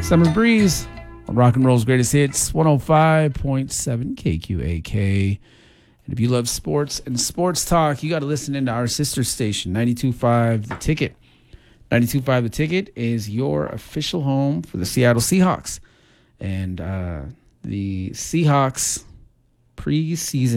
Summer Breeze on Rock and Roll's Greatest Hits, 105.7 KQAK. And if you love sports and sports talk, you got to listen into our sister station, 92.5 The Ticket. 92.5 The Ticket is your official home for the Seattle Seahawks. And the Seahawks preseason